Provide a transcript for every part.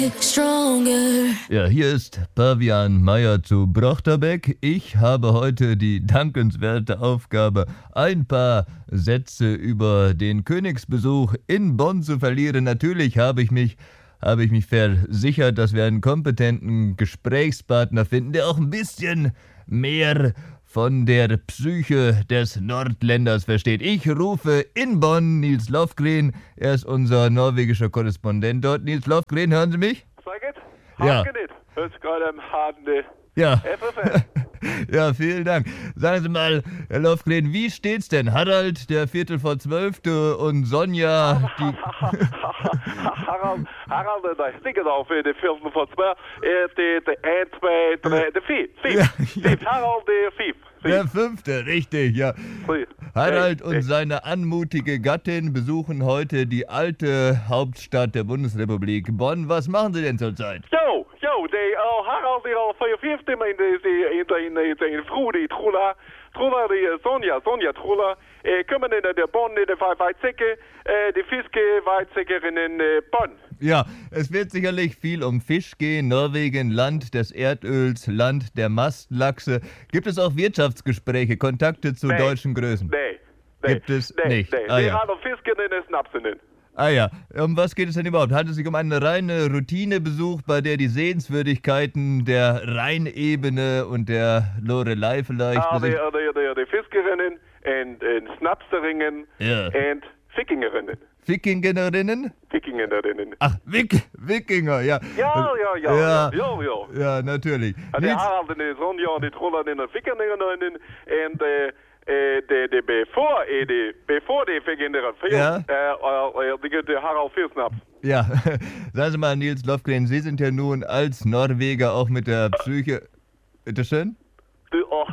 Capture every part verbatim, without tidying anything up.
Stronger. Ja, hier ist Pavian Meyer zu Brochterbeck. Ich habe heute die dankenswerte Aufgabe, ein paar Sätze über den Königsbesuch in Bonn zu verlieren. Natürlich habe ich mich, habe ich mich versichert, dass wir einen kompetenten Gesprächspartner finden, der auch ein bisschen mehr von der Psyche des Nordländers versteht. Ich rufe in Bonn Nils Lofgren. Er ist unser norwegischer Korrespondent dort. Nils Lofgren, hören Sie mich? Sag it? Ja. Hört nicht. Hört gerade am Harden. Ja. F F N. Ja, vielen Dank. Sagen Sie mal, Herr Lofgren, wie steht's denn? Harald, der Viertel vor Zwölfte und Sonja, die... Harald, Harald, der stikker da für die Viertel vor zwölf. Der eins, zwei, drei, der vier. Ja, Vier. ja. Vier. Harald, der vier. Der Fünfte, richtig, ja. Vier. Harald Hey, und hey. seine anmutige Gattin besuchen heute die alte Hauptstadt der Bundesrepublik, Bonn. Was machen Sie denn zurzeit? Jo, jo, de uh, Harald die al vijfentachtig in de in de in de in de vroeg die Trula, Trula die Sonja, Sonja Trula, eh, kommen in der Bonn in der Weizsäcke, eh, die Fiske Weizsäckerin in eh, Bonn. Ja, es wird sicherlich viel um Fisch gehen. Norwegen, Land des Erdöls, Land der Mastlachse. Gibt es auch Wirtschaftsgespräche, Kontakte zu Nee. deutschen Größen? Nee, nee. Gibt es nee, nicht. Nee, Ah, die ja. haben Fisken in den Snapsenen. Ah ja, um was geht es denn überhaupt? Handelt es sich um einen reinen Routinebesuch, bei der die Sehenswürdigkeiten der Rheinebene und der Lorelei vielleicht... Ah, die, besicht- die, die, die Fiskerinnen und, und Snapserinnen Ja. und Wikingerinnen. Wikingerinnen? Wikingerinnen. Ach, Wik Wikinger, ja. Ja, ja, ja, Ja, ja, ja, ja. ja, natürlich. En die Nils, Harald en de Sonja en die Trollen en de Vikingerinnen en de... Eh, de, de, bevor, eh, de, bevor die Verginderen viel, Ja. äh, äh, die, die Harald viel Snaps. ja, sagen Sie mal, Nils Lofgren, Sie sind ja nun als Norweger auch mit der Psyche... Bitteschön? Du, oh,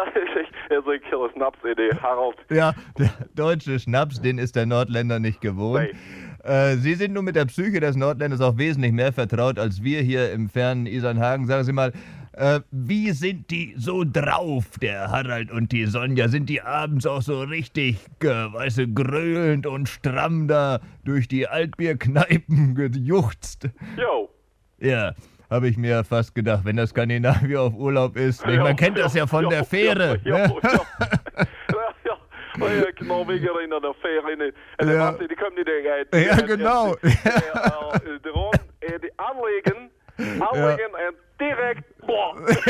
also ich kille Snaps, eh, die Harald. Ja, der deutsche Schnaps, den ist der Nordländer nicht gewohnt. Äh, Sie sind nun mit der Psyche des Nordländers auch wesentlich mehr vertraut als wir hier im fernen Isernhagen. Sagen Sie mal, äh, wie sind die so drauf, der Harald und die Sonja? Sind die abends auch so richtig, äh, weißt du, gröhlend und stramm da durch die Altbierkneipen gejuchzt? Jo. Ja, habe ich mir fast gedacht, wenn das Skandinavier auf Urlaub ist. Ja, Man kennt das ja von ja, der Fähre. Ja, ne? ja, ja. ja. Oh, ja, Norweger in der Fähre. In, en Ja. ja. Die kommen die uit. Ja, genau. Die, äh, die, Ron, äh, die anlegen, anlegen und direkt, boah.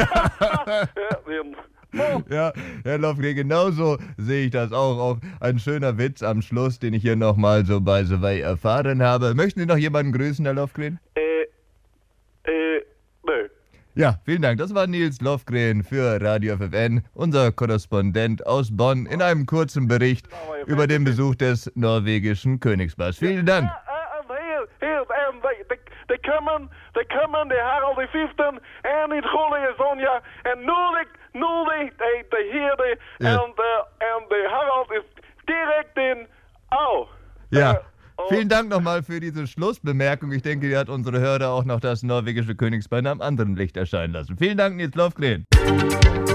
ja, und, boah. Ja, Herr Lofgren, genauso sehe ich das auch. Auch ein schöner Witz am Schluss, den ich hier nochmal so bei Survey erfahren habe. Möchten Sie noch jemanden grüßen, Herr Lofgren? Äh, äh, nö. Ja, vielen Dank. Das war Nils Lofgren für Radio F F N, unser Korrespondent aus Bonn, in einem kurzen Bericht über den Besuch des norwegischen Königspaars. Vielen Dank. Ja, und hier, hier, en die, die, die kommen, die kommen, die Harald die Vierten, en die Trollen Sonja, en nur die, nur die, die, die hier, die, Ja. en, de, en die Harald ist direkt in, au. Ja. Äh, oh. Vielen Dank nochmal für diese Schlussbemerkung. Ich denke, die hat unsere Hörer auch noch das norwegische Königspaar in einem anderen Licht erscheinen lassen. Vielen Dank, Nils Lofgren.